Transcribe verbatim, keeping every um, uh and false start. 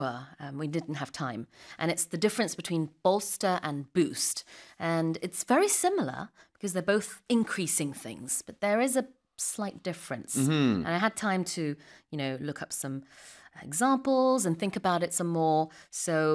Um, we didn't have time. And it's the difference between bolster and boost. And it's very similar because they're both increasing things, but there is a slight difference. Mm-hmm. And I had time to, you know, look up some examples and think about it some more. So